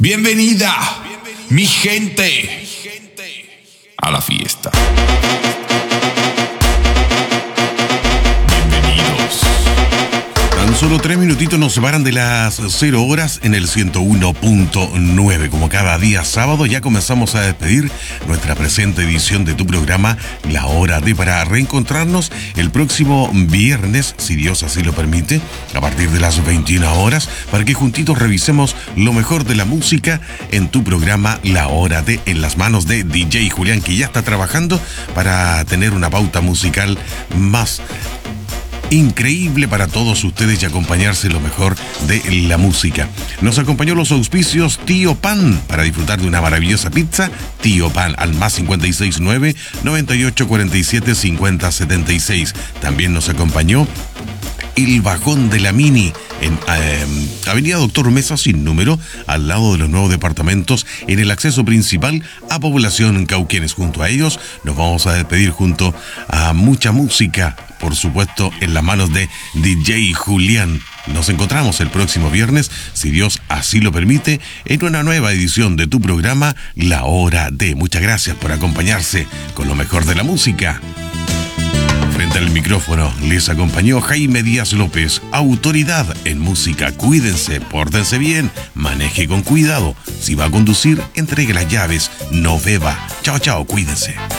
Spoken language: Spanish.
Bienvenida, mi gente, a la fiesta. Bienvenidos. Tan solo 3 minutitos nos separan de las 0 horas en el 101.9. Como cada día sábado ya comenzamos a despedir nuestra presente edición de tu programa La Hora D, para reencontrarnos el próximo viernes, si Dios así lo permite, a partir de las 21 horas, para que juntitos revisemos lo mejor de la música en tu programa La Hora D, en las manos de DJ Julián, que ya está trabajando para tener una pauta musical más increíble para todos ustedes y acompañarse lo mejor de la música. Nos acompañó los auspicios Tío Pan para disfrutar de una maravillosa pizza. Tío Pan al más 569 9847 5076. También nos acompañó el vagón de la Mini en Avenida Doctor Mesa sin número, al lado de los nuevos departamentos, en el acceso principal a Población Cauquenes. Junto a ellos nos vamos a despedir junto a mucha música, por supuesto, en las manos de DJ Julián. Nos encontramos el próximo viernes, si Dios así lo permite, en una nueva edición de tu programa La Hora D. Muchas gracias por acompañarse con lo mejor de la música. Frente al micrófono les acompañó Jaime Díaz López, autoridad en música. Cuídense, pórtense bien, maneje con cuidado. Si va a conducir, entregue las llaves, no beba. Chao, chao, cuídense.